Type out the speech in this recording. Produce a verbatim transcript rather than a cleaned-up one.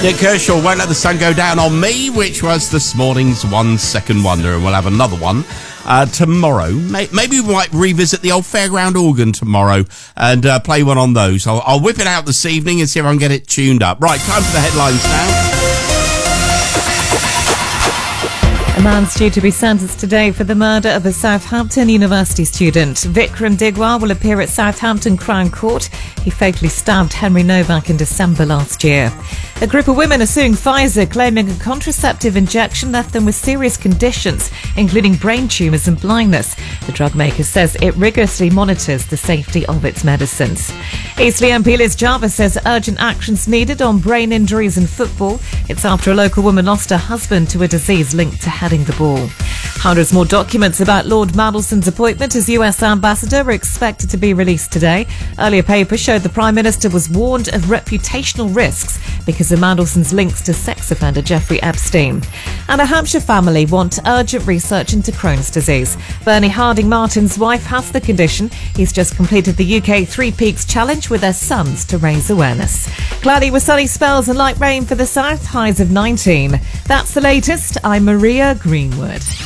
Nick Kershaw, Won't Let the Sun Go Down on Me, which was this morning's One Second Wonder, and we'll have another one uh, tomorrow. Maybe we might revisit the old fairground organ tomorrow and uh, play one on those. I'll, I'll whip it out this evening and see if I can get it tuned up. Right, time for the headlines now. A man's due to be sentenced today for the murder of a Southampton University student. Vikram Digwar will appear at Southampton Crown Court. He fatally stabbed Henry Novak in December last year. A group of women are suing Pfizer, claiming a contraceptive injection left them with serious conditions, including brain tumours and blindness. The drug maker says it rigorously monitors the safety of its medicines. Eastleigh M P Liz Jarvis says urgent actions needed on brain injuries in football. It's after a local woman lost her husband to a disease linked to heading the ball. Hundreds more documents about Lord Mandelson's appointment as U S ambassador are expected to be released today. Earlier papers showed the Prime Minister was warned of reputational risks because of Mandelson's links to sex offender Jeffrey Epstein. And a Hampshire family want urgent research into Crohn's disease. Bernie Harding Martin's wife has the condition. He's just completed the U K Three Peaks Challenge with their sons to raise awareness. Cloudy with sunny spells and light rain for the south, highs of nineteen. That's the latest. I'm Maria Greenwood.